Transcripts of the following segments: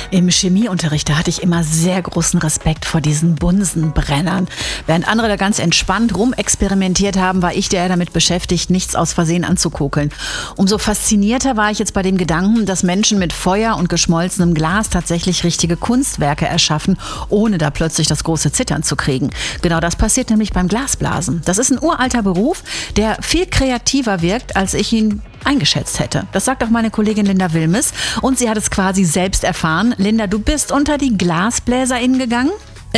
Im Chemieunterricht, da hatte ich immer sehr großen Respekt vor diesen Bunsenbrennern. Während andere da ganz entspannt rumexperimentiert haben, war ich der damit beschäftigt, nichts aus Versehen anzukokeln. Umso faszinierter war ich jetzt bei dem Gedanken, dass Menschen mit Feuer und geschmolzenem Glas tatsächlich richtige Kunstwerke erschaffen, ohne da plötzlich das große Zittern zu kriegen. Genau das passiert nämlich beim Glasblasen. Das ist ein uralter Beruf, der viel kreativer wirkt, als ich ihn eingeschätzt hätte. Das sagt auch meine Kollegin Linda Wilmes und sie hat es quasi selbst erfahren. Linda, du bist unter die GlasbläserInnen gegangen?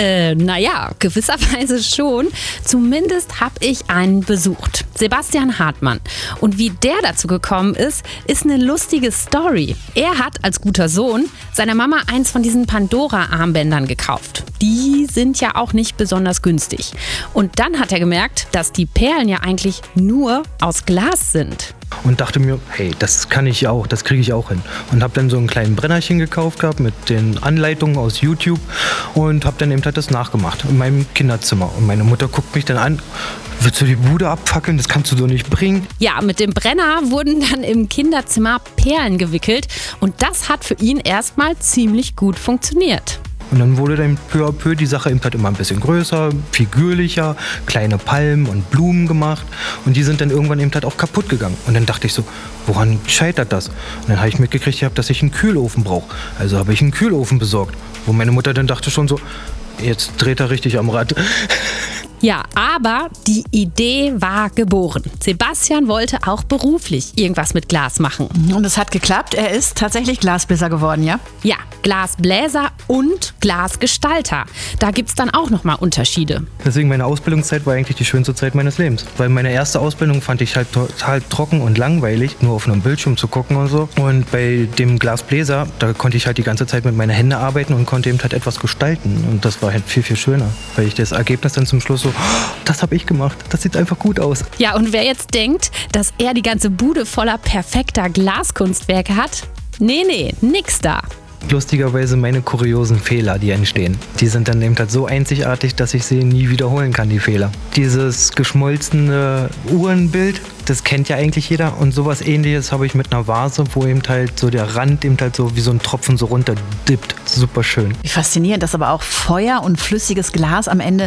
Naja, gewisserweise schon. Zumindest habe ich einen besucht. Sebastian Hartmann. Und wie der dazu gekommen ist eine lustige Story. Er hat als guter Sohn seiner Mama eins von diesen Pandora-Armbändern gekauft. Die sind ja auch nicht besonders günstig. Und dann hat er gemerkt, dass die Perlen ja eigentlich nur aus Glas sind. Und dachte mir, hey, das kann ich auch, das kriege ich auch hin. Und habe dann so einen kleinen Brennerchen gekauft gehabt mit den Anleitungen aus YouTube und habe dann eben halt das nachgemacht in meinem Kinderzimmer. Und meine Mutter guckt mich dann an, willst du die Bude abfackeln, das kannst du doch nicht bringen. Ja, mit dem Brenner wurden dann im Kinderzimmer Perlen gewickelt und das hat für ihn erstmal ziemlich gut funktioniert. Und dann wurde dann peu à peu die Sache eben halt immer ein bisschen größer, figürlicher, kleine Palmen und Blumen gemacht. Und die sind dann irgendwann eben halt auch kaputt gegangen. Und dann dachte ich so, woran scheitert das? Und dann habe ich mitgekriegt, dass ich einen Kühlofen brauche. Also habe ich einen Kühlofen besorgt. Wo meine Mutter dann dachte schon so, jetzt dreht er richtig am Rad. Ja, aber die Idee war geboren. Sebastian wollte auch beruflich irgendwas mit Glas machen. Und es hat geklappt. Er ist tatsächlich Glasbläser geworden, ja? Ja, Glasbläser und Glasgestalter. Da gibt's dann auch nochmal Unterschiede. Deswegen meine Ausbildungszeit war eigentlich die schönste Zeit meines Lebens. Weil meine erste Ausbildung fand ich halt total trocken und langweilig, nur auf einem Bildschirm zu gucken und so. Und bei dem Glasbläser, da konnte ich halt die ganze Zeit mit meinen Händen arbeiten und konnte eben halt etwas gestalten. Und das war halt viel, viel schöner. Weil ich das Ergebnis dann zum Schluss so, das habe ich gemacht. Das sieht einfach gut aus. Ja, und wer jetzt denkt, dass er die ganze Bude voller perfekter Glaskunstwerke hat? Nee, nix da. Lustigerweise meine kuriosen Fehler, die entstehen. Die sind dann eben halt so einzigartig, dass ich sie nie wiederholen kann, die Fehler. Dieses geschmolzene Uhrenbild, das kennt ja eigentlich jeder. Und sowas Ähnliches habe ich mit einer Vase, wo eben halt so der Rand eben halt so wie so ein Tropfen so runterdippt. Super schön. Wie faszinierend, dass aber auch Feuer und flüssiges Glas am Ende